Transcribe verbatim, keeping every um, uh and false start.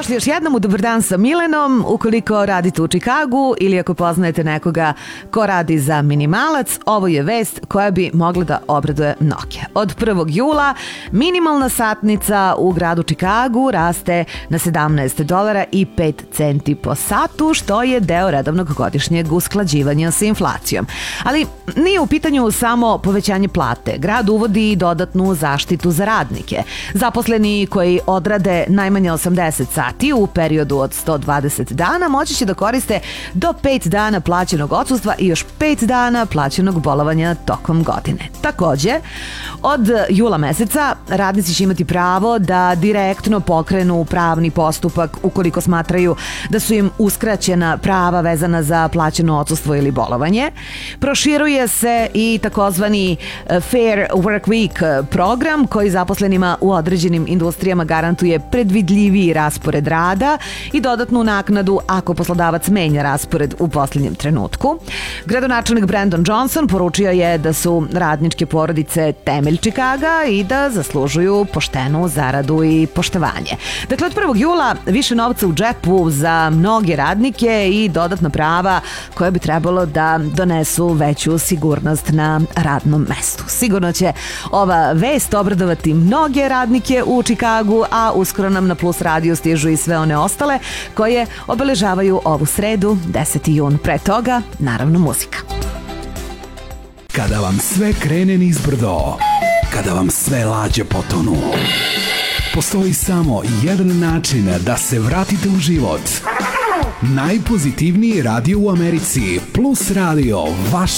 Dobrodošli još jednom u Dobar dan sa Milenom. Ukoliko radite u Čikagu ili ako poznajete nekoga ko radi za minimalac, ovo je vest koja bi mogla da obraduje mnoge. Od prvog jula minimalna satnica u gradu Čikagu raste na sedamnaest dolara i pet centi po satu, što je deo redovnog godišnjeg usklađivanja sa inflacijom. Ali nije u pitanju samo povećanje plate. Grad uvodi i dodatnu zaštitu za radnike. Zaposleni koji odrade najmanje osamdeset sati u periodu od sto dvadeset dana moći će da koriste do pet dana plaćenog odsustva i još pet dana plaćenog bolovanja tokom godine. Takođe, od jula meseca radnici će imati pravo da direktno pokrenu pravni postupak ukoliko smatraju da su im uskraćena prava vezana za plaćeno odsustvo ili bolovanje. Proširuje se i takozvani Fair Work Week program koji zaposlenima u određenim industrijama garantuje predvidljiviji raspored rada i dodatnu naknadu ako poslodavac menja raspored u posljednjem trenutku. Gradonačelnik Brandon Johnson poručio je da su radničke porodice temelj Čikaga i da zaslužuju poštenu zaradu i poštovanje. Dakle, od prvog jula više novca u džepu za mnoge radnike i dodatna prava koja bi trebalo da donesu veću sigurnost na radnom mestu. Sigurno će ova vest obradovati mnoge radnike u Čikagu, a uskoro nam na Plus Radio stižu i sve one ostale koje obeležavaju ovu sredu, deseti jun. Pre toga, naravno, muzika. Kada vam sve krene nizbrdo, kada vam sve lađe potonu, postoji samo jedan način da se vratite u život. Najpozitivniji radio u Americi, Plus Radio, vaš